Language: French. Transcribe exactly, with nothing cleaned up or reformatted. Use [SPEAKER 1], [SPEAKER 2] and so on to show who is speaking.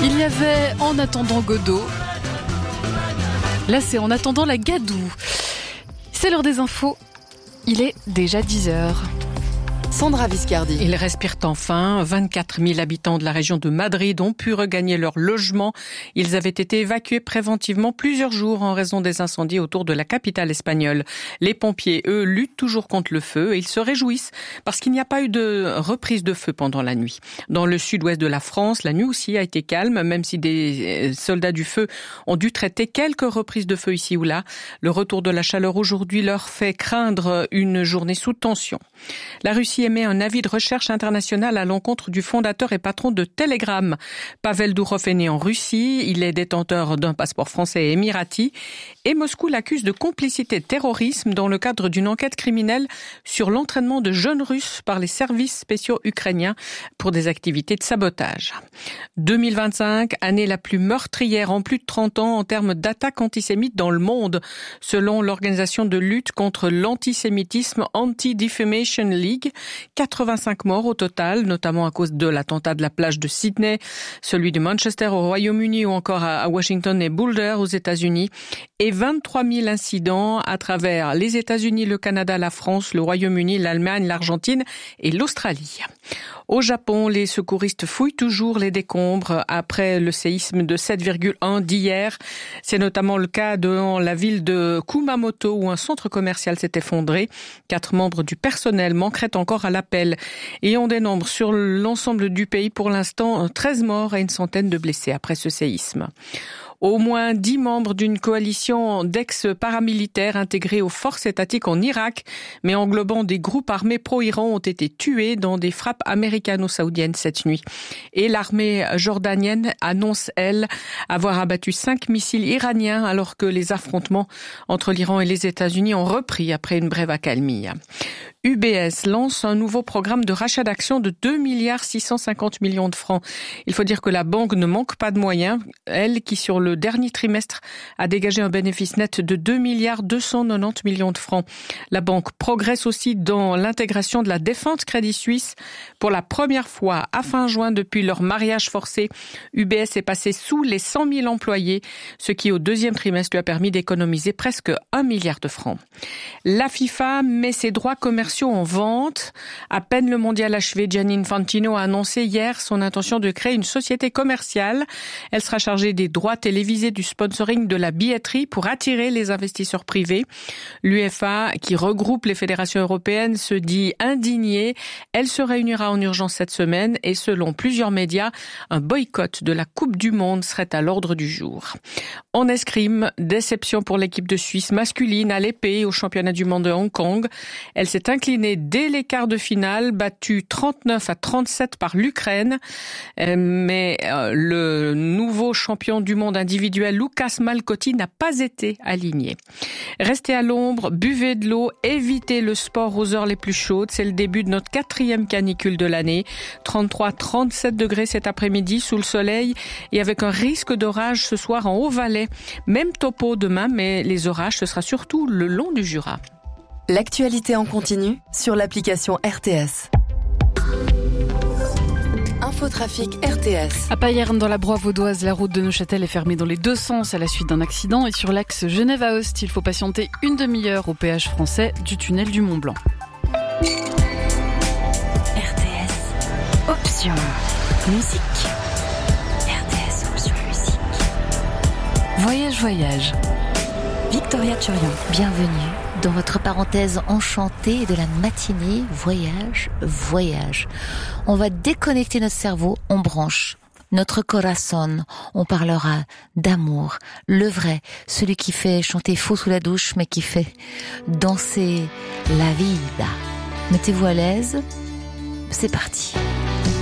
[SPEAKER 1] Il y avait En attendant Godot. Là, c'est En attendant la Gadoue. C'est l'heure des infos. Il est déjà dix heures.
[SPEAKER 2] Sandra Viscardi.
[SPEAKER 3] Ils respirent enfin. vingt-quatre mille habitants de la région de Madrid ont pu regagner leur logement. Ils avaient été évacués préventivement plusieurs jours en raison des incendies autour de la capitale espagnole. Les pompiers, eux, luttent toujours contre le feu et ils se réjouissent parce qu'il n'y a pas eu de reprise de feu pendant la nuit. Dans le sud-ouest de la France, la nuit aussi a été calme, même si des soldats du feu ont dû traiter quelques reprises de feu ici ou là. Le retour de la chaleur aujourd'hui leur fait craindre une journée sous tension. La Russie émet un avis de recherche international à l'encontre du fondateur et patron de Telegram. Pavel Dourov est né en Russie, il est détenteur d'un passeport français et émirati et Moscou l'accuse de complicité de terrorisme dans le cadre d'une enquête criminelle sur l'entraînement de jeunes Russes par les services spéciaux ukrainiens pour des activités de sabotage. deux mille vingt-cinq, année la plus meurtrière en plus de trente ans en termes d'attaques antisémites dans le monde, selon l'organisation de lutte contre l'antisémitisme Anti-Defamation League. quatre-vingt-cinq morts au total, notamment à cause de l'attentat de la plage de Sydney, celui de Manchester au Royaume-Uni ou encore à Washington et Boulder aux États-Unis, et vingt-trois mille incidents à travers les États-Unis, le Canada, la France, le Royaume-Uni, l'Allemagne, l'Argentine et l'Australie. Au Japon, les secouristes fouillent toujours les décombres après le séisme de sept virgule un d'hier. C'est notamment le cas dans la ville de Kumamoto où un centre commercial s'est effondré. Quatre membres du personnel manqueraient encore à l'appel. Et on dénombre sur l'ensemble du pays pour l'instant treize morts et une centaine de blessés après ce séisme. Au moins dix membres d'une coalition d'ex-paramilitaires intégrés aux forces étatiques en Irak, mais englobant des groupes armés pro-Iran, ont été tués dans des frappes américano-saoudiennes cette nuit. Et l'armée jordanienne annonce, elle, avoir abattu cinq missiles iraniens alors que les affrontements entre l'Iran et les États-Unis ont repris après une brève accalmie. U B S lance un nouveau programme de rachat d'actions de deux milliards six cent cinquante millions de francs. Il faut dire que la banque ne manque pas de moyens, elle qui sur le dernier trimestre a dégagé un bénéfice net de deux milliards deux cent quatre-vingt-dix millions de francs. La banque progresse aussi dans l'intégration de la défunte Crédit Suisse. Pour la première fois à fin juin depuis leur mariage forcé, U B S est passé sous les cent mille employés, ce qui au deuxième trimestre lui a permis d'économiser presque un milliard de francs. La FIFA met ses droits commerciaux en vente. À peine le mondial achevé, Gianni Infantino a annoncé hier son intention de créer une société commerciale. Elle sera chargée des droits télévisés, du sponsoring, de la billetterie pour attirer les investisseurs privés. L'UEFA, qui regroupe les fédérations européennes, se dit indignée. Elle se réunira en urgence cette semaine et selon plusieurs médias, un boycott de la Coupe du Monde serait à l'ordre du jour. En escrime, déception pour l'équipe de Suisse masculine à l'épée au championnat du monde de Hong Kong. Elle s'est inclinée dès les quarts de finale, battue trente-neuf à trente-sept par l'Ukraine. Mais le nouveau champion du monde individuel, Lucas Malcotti, n'a pas été aligné. Restez à l'ombre, buvez de l'eau, évitez le sport aux heures les plus chaudes. C'est le début de notre quatrième canicule de l'année. trente-trois à trente-sept degrés cet après-midi sous le soleil et avec un risque d'orage ce soir en Haut-Valais. Même topo demain, mais les orages, ce sera surtout le long du Jura.
[SPEAKER 2] L'actualité en continu sur l'application R T S. Infotrafic R T S.
[SPEAKER 1] À Payerne, dans la Broye vaudoise, la route de Neuchâtel est fermée dans les deux sens à la suite d'un accident. Et sur l'axe Genève-Aoste, il faut patienter une demi-heure au péage français du tunnel du Mont-Blanc.
[SPEAKER 4] R T S. Option musique. R T S. Option musique.
[SPEAKER 1] Voyage, voyage.
[SPEAKER 4] Victoria Turian, bienvenue dans votre parenthèse enchantée de la matinée. Voyage, voyage. On va déconnecter notre cerveau, on branche notre corazon. On parlera d'amour, le vrai, celui qui fait chanter faux sous la douche, mais qui fait danser la vida. Mettez-vous à l'aise, c'est parti.